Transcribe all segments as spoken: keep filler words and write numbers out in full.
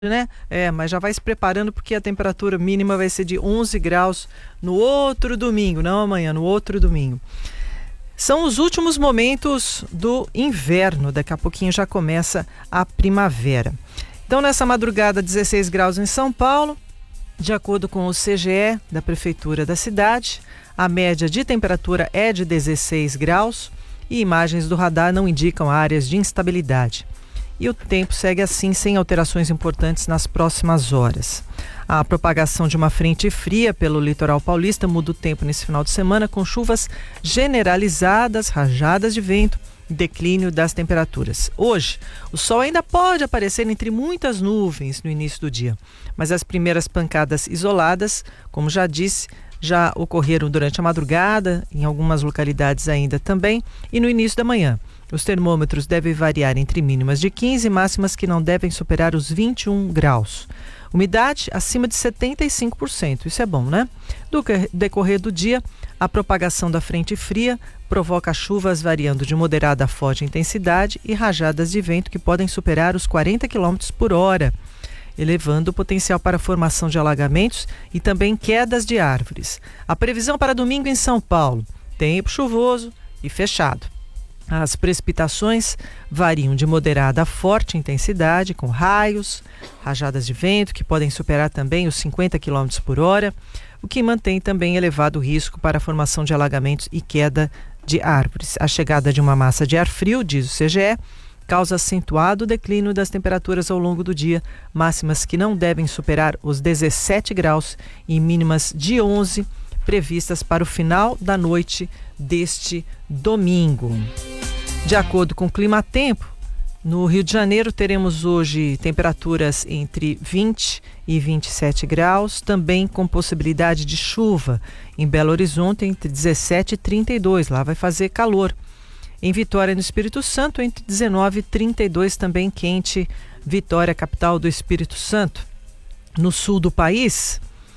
né? É, mas já vai se preparando porque a temperatura mínima vai ser de onze graus no outro domingo, não amanhã, no outro domingo. São os últimos momentos do inverno, daqui a pouquinho já começa a primavera. Então, nessa madrugada, dezesseis graus em São Paulo, de acordo com o C G E da Prefeitura da cidade, a média de temperatura é de dezesseis graus e imagens do radar não indicam áreas de instabilidade. E o tempo segue assim, sem alterações importantes nas próximas horas. A propagação de uma frente fria pelo litoral paulista muda o tempo nesse final de semana, com chuvas generalizadas, rajadas de vento e declínio das temperaturas. Hoje, o sol ainda pode aparecer entre muitas nuvens no início do dia, mas as primeiras pancadas isoladas, como já disse, já ocorreram durante a madrugada, em algumas localidades ainda também, e no início da manhã. Os termômetros devem variar entre mínimas de quinze e máximas que não devem superar os vinte e um graus. Umidade acima de setenta e cinco por cento, isso é bom, né? No decorrer do dia, a propagação da frente fria provoca chuvas variando de moderada a forte intensidade e rajadas de vento que podem superar os quarenta quilômetros por hora, elevando o potencial para a formação de alagamentos e também quedas de árvores. A previsão para domingo em São Paulo: tempo chuvoso e fechado. As precipitações variam de moderada a forte intensidade, com raios, rajadas de vento que podem superar também os cinquenta quilômetros por hora, o que mantém também elevado risco para a formação de alagamentos e queda de árvores. A chegada de uma massa de ar frio, diz o C G E, causa acentuado declínio das temperaturas ao longo do dia, máximas que não devem superar os dezessete graus e mínimas de onze, previstas para o final da noite deste domingo. De acordo com o Climatempo, no Rio de Janeiro teremos hoje temperaturas entre vinte e vinte e sete graus, também com possibilidade de chuva. Em Belo Horizonte, entre dezessete e trinta e dois, lá vai fazer calor. Em Vitória, no Espírito Santo, entre dezenove e trinta e dois, também quente. Vitória, capital do Espírito Santo. No sul do país,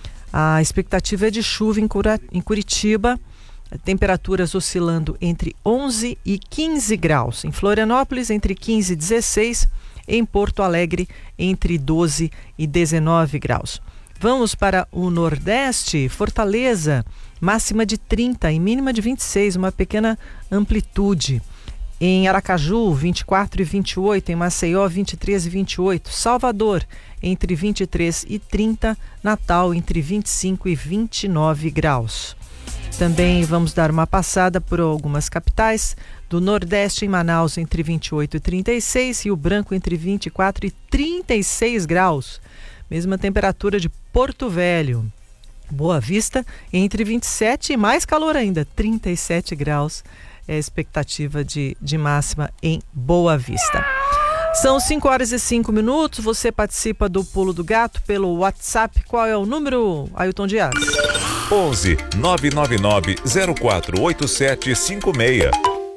a expectativa é de chuva em Curitiba, temperaturas oscilando entre onze e quinze graus. Em Florianópolis, entre quinze e dezesseis. Em Porto Alegre, entre doze e dezenove graus. Vamos para o Nordeste. Fortaleza, máxima de trinta e mínima de vinte e seis, uma pequena amplitude. Em Aracaju, vinte e quatro e vinte e oito. Em Maceió, vinte e três e vinte e oito. Salvador, entre vinte e três e trinta. Natal, entre vinte e cinco e vinte e nove graus. Também vamos dar uma passada por algumas capitais do Nordeste. Em Manaus, entre vinte e oito e trinta e seis, Rio Branco entre vinte e quatro e trinta e seis graus. Mesma temperatura de Porto Velho. Boa Vista, entre vinte e sete e mais calor ainda, trinta e sete graus é a expectativa de, de máxima em Boa Vista. São cinco horas e cinco minutos, você participa do Pulo do Gato pelo WhatsApp. Qual é o número, Ailton Dias? onze nove nove nove zero quatro oito sete cinco seis.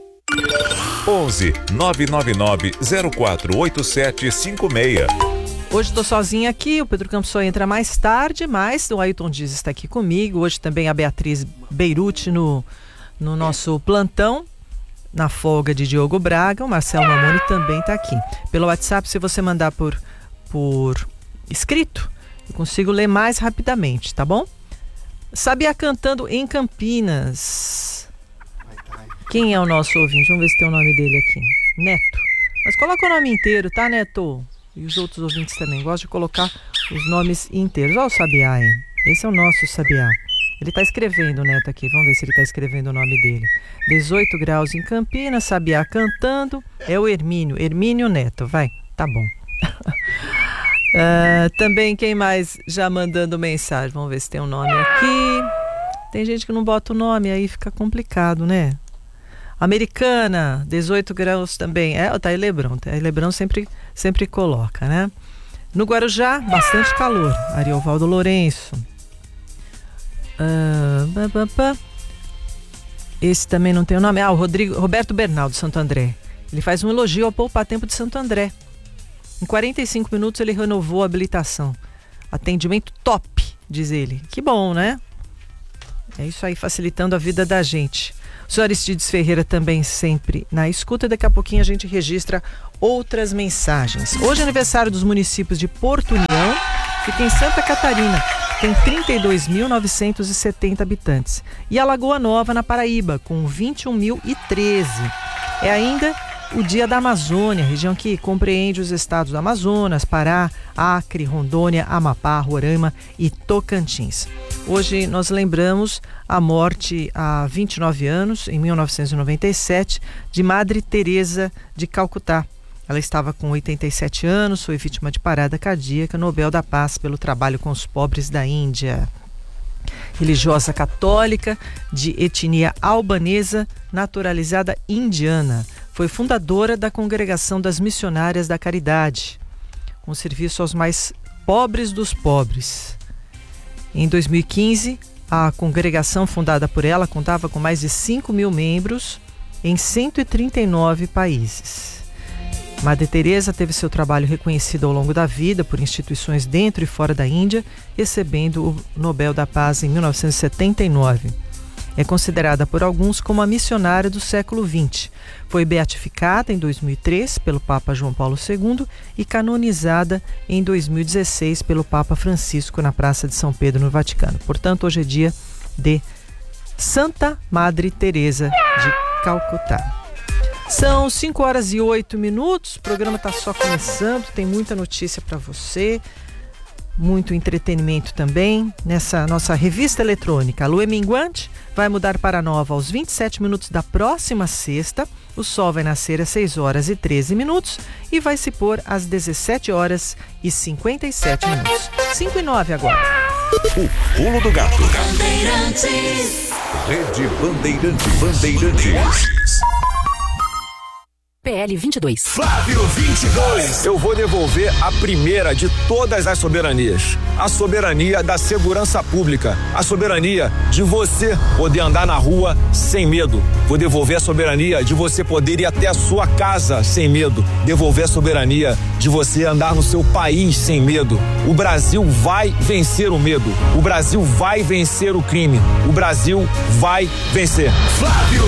onze nove nove nove zero quatro oito sete cinco seis. Hoje estou sozinha aqui, o Pedro Campos só entra mais tarde, mas o Ailton Dias está aqui comigo. Hoje também a Beatriz Beirute no, no nosso plantão, na folga de Diogo Braga. O Marcelo Mamoni também está aqui. Pelo WhatsApp, se você mandar por, por escrito, eu consigo ler mais rapidamente, tá bom? Sabiá cantando em Campinas. Quem é o nosso ouvinte? Vamos ver se tem o nome dele aqui. Neto. Mas coloca o nome inteiro, tá, Neto? E os outros ouvintes também gostam de colocar os nomes inteiros. Olha o Sabiá, hein? Esse é o nosso Sabiá. Ele está escrevendo, Neto, aqui. Vamos ver se ele está escrevendo o nome dele. dezoito graus em Campinas, Sabiá cantando. É o Hermínio. Hermínio Neto, vai. Tá bom. Uh, também quem mais já mandando mensagem? Vamos ver se tem um nome aqui. Tem gente que não bota o nome, aí fica complicado, né? Americana, dezoito graus também. É, tá aí Lebrão. Tá aí Lebrão sempre, sempre coloca, né? No Guarujá, bastante calor. Ariovaldo Lourenço. Uh, bah, bah, bah. Esse também não tem o nome. Ah, o Rodrigo, Roberto Bernal, de Santo André. Ele faz um elogio ao poupa-tempo de Santo André. Em quarenta e cinco minutos ele renovou a habilitação. Atendimento top, diz ele. Que bom, né? É isso aí, facilitando a vida da gente. O senhor Aristides Ferreira também sempre na escuta. Daqui a pouquinho a gente registra outras mensagens. Hoje é aniversário dos municípios de Porto União, que tem Santa Catarina, tem trinta e dois mil novecentos e setenta habitantes. E a Lagoa Nova, na Paraíba, com vinte e um mil e treze. É ainda o Dia da Amazônia, região que compreende os estados do Amazonas, Pará, Acre, Rondônia, Amapá, Roraima e Tocantins. Hoje nós lembramos a morte há vinte e nove anos, em mil novecentos e noventa e sete, de Madre Teresa de Calcutá. Ela estava com oitenta e sete anos, foi vítima de parada cardíaca, Nobel da Paz pelo trabalho com os pobres da Índia. Religiosa católica, de etnia albanesa, naturalizada indiana. Foi fundadora da Congregação das Missionárias da Caridade, com serviço aos mais pobres dos pobres. Em dois mil e quinze, a congregação fundada por ela contava com mais de cinco mil membros em cento e trinta e nove países. Madre Teresa teve seu trabalho reconhecido ao longo da vida por instituições dentro e fora da Índia, recebendo o Nobel da Paz em mil novecentos e setenta e nove. É considerada por alguns como a missionária do século vinte. Foi beatificada em dois mil e três pelo Papa João Paulo segundo e canonizada em dois mil e dezesseis pelo Papa Francisco na Praça de São Pedro, no Vaticano. Portanto, hoje é dia de Santa Madre Teresa de Calcutá. São cinco horas e oito minutos, o programa está só começando, tem muita notícia para você, muito entretenimento também nessa nossa revista eletrônica. A lua é minguante, vai mudar para nova aos vinte e sete minutos da próxima sexta, o sol vai nascer às seis horas e treze minutos e vai se pôr às dezessete horas e cinquenta e sete minutos. cinco e nove agora. O pulo do gato. Bandeirantes. Rede Bandeirantes. Bandeirantes. P L vinte e dois. Flávio vinte e dois. Eu vou devolver a primeira de todas as soberanias. A soberania da segurança pública. A soberania de você poder andar na rua sem medo. Vou devolver a soberania de você poder ir até a sua casa sem medo. Devolver a soberania de você andar no seu país sem medo. O Brasil vai vencer o medo. O Brasil vai vencer o crime. O Brasil vai vencer. Flávio